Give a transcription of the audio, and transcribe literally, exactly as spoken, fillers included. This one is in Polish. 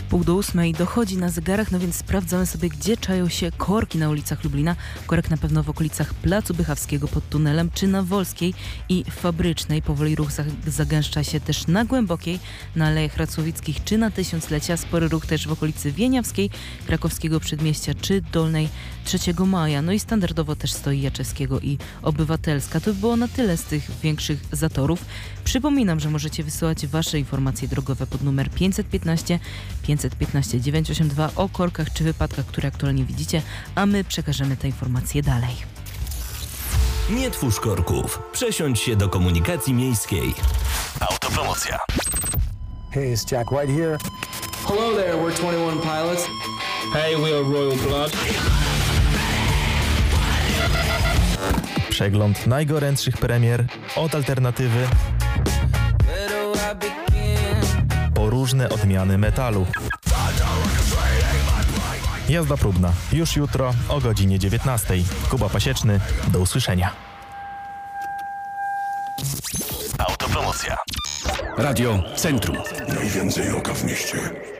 Pół do ósmej dochodzi na zegarach, no więc sprawdzamy sobie, gdzie czają się korki na ulicach Lublina. Korek na pewno w okolicach Placu Bychawskiego pod tunelem, czy na Wolskiej i Fabrycznej. Powoli ruch zagęszcza się też na Głębokiej, na Alejach Racowickich, czy na Tysiąclecia. Spory ruch też w okolicy Wieniawskiej, Krakowskiego Przedmieścia, czy Dolnej trzeciego maja. No i standardowo też stoi Jaczewskiego i Obywatelska. To by było na tyle z tych większych zatorów. Przypominam, że możecie wysyłać wasze informacje drogowe pod numer pięćset piętnaście pięćset piętnaście dziewięćset osiemdziesiąt dwa o korkach czy wypadkach, które aktualnie widzicie, a my przekażemy te informacje dalej. Nie twórz korków. Przesiądź się do komunikacji miejskiej. Autopromocja. Hey, it's Jack White here. Hello there, we're twenty-one Pilots. Hey, we are Royal Blood. Przegląd najgorętszych premier od alternatywy po różne odmiany metalu. Jazda próbna już jutro o godzinie dziewiętnastej. Kuba Pasieczny, do usłyszenia. Autopromocja. Radio Centrum. Najwięcej oka w mieście.